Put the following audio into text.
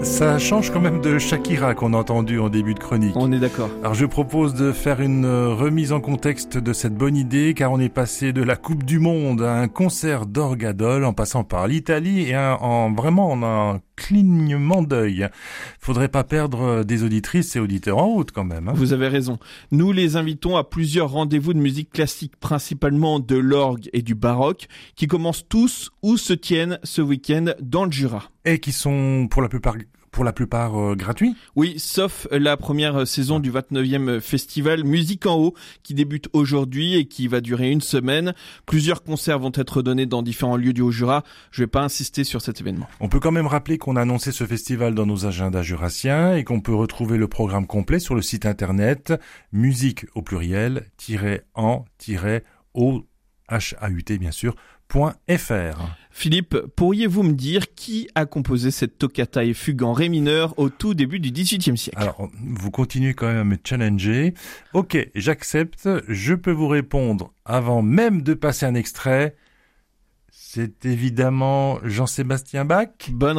Ça change quand même de Shakira qu'on a entendu en début de chronique. On est d'accord. Alors je propose de faire une remise en contexte de cette bonne idée, car on est passé de la Coupe du Monde à un concert d'orgadol, en passant par l'Italie et en un clignement d'œil. Faudrait pas perdre des auditrices et auditeurs en route quand même. Vous avez raison. Nous les invitons à plusieurs rendez-vous de musique classique, principalement de l'orgue et du baroque, qui commencent tous ou se tiennent ce week-end dans le Jura. Et qui sont pour la plupart gratuits. Oui, sauf la première saison du 29e festival Musique en haut qui débute aujourd'hui et qui va durer une semaine. Plusieurs concerts vont être donnés dans différents lieux du Haut-Jura. Je vais pas insister sur cet événement. On peut quand même rappeler qu'on a annoncé ce festival dans nos agendas jurassiens et qu'on peut retrouver le programme complet sur le site internet musique au pluriel -en-haut HAUT bien sûr .fr. Philippe, pourriez-vous me dire qui a composé cette toccata et fugue en ré mineur au tout début du XVIIIe siècle? Alors, vous continuez quand même à me challenger. Ok, j'accepte. Je peux vous répondre avant même de passer un extrait. C'est évidemment Jean-Sébastien Bach. Bonne